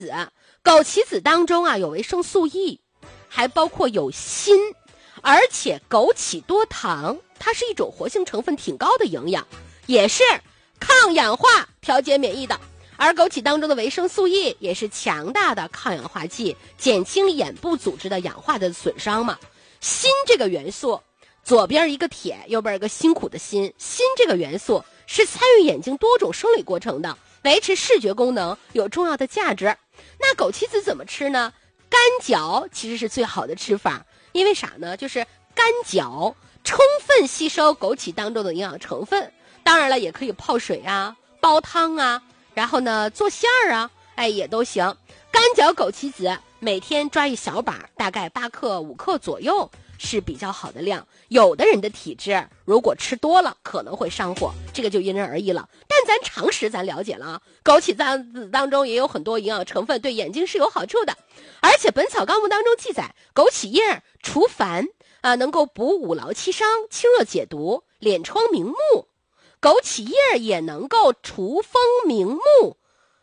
枸杞子当中啊有维生素 E， 还包括有锌，而且枸杞多糖，它是一种活性成分挺高的营养，也是抗氧化、调节免疫的。而枸杞当中的维生素 E 也是强大的抗氧化剂，减轻眼部组织的氧化的损伤嘛。锌这个元素，左边一个铁，右边一个辛苦的辛，锌这个元素是参与眼睛多种生理过程的，维持视觉功能有重要的价值。那枸杞子怎么吃呢？干嚼其实是最好的吃法，因为啥呢？就是干嚼充分吸收枸杞当中的营养成分。当然了，也可以泡水啊，煲汤啊，然后呢做馅儿啊，也都行。干嚼枸杞子每天抓一小把，大概8克5克左右是比较好的量。有的人的体质如果吃多了可能会上火，这个就因人而异了。但咱常识咱了解了啊，枸杞子当中也有很多营养成分，对眼睛是有好处的。而且《本草纲目》当中记载，枸杞叶除烦能够补五劳七伤、清热解毒、敛疮明目。枸杞叶也能够除风明目，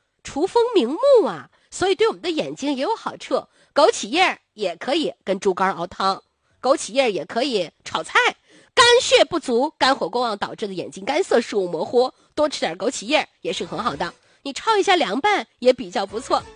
所以对我们的眼睛也有好处。枸杞叶也可以跟猪肝熬汤，枸杞叶也可以炒菜。肝血不足、肝火过旺导致的眼睛干涩、视物模糊，多吃点枸杞叶也是很好的。你焯一下凉拌也比较不错。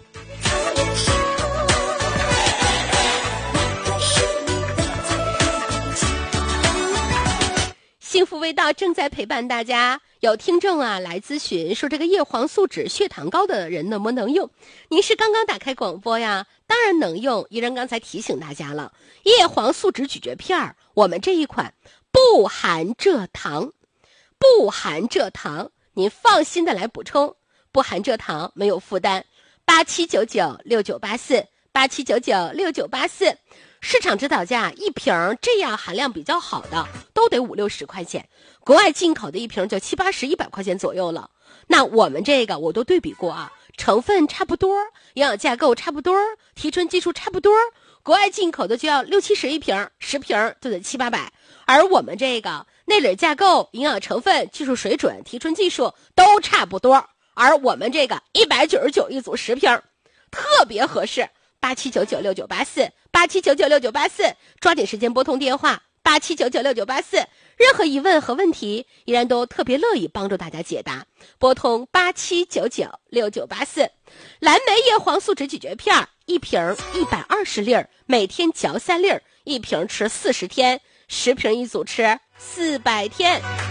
幸福味道正在陪伴大家，有听众来咨询说这个叶黄素酯血糖高的人能不能用？您是刚刚打开广播呀？当然能用，依然刚才提醒大家了，叶黄素酯咀嚼片我们这一款不含蔗糖，您放心的来补充，不含蔗糖，没有负担。87996984，87996984。市场指导价一瓶这样含量比较好的都得50-60块钱，国外进口的一瓶就70-80-100块钱左右了。那我们这个我都对比过啊，成分差不多，营养架构差不多，提纯技术差不多，国外进口的就要60-70一瓶，10瓶就得700-800，而我们这个内里架构、营养成分、技术水准、提纯技术都差不多，而我们这个199一组10瓶，特别合适。87996984，87996984，抓紧时间拨通电话87996984，任何疑问和问题依然都特别乐意帮助大家解答。拨通87996984。蓝莓叶黄素酯咀嚼片一瓶120粒，每天嚼3粒，一瓶吃40天，10瓶一组吃400天。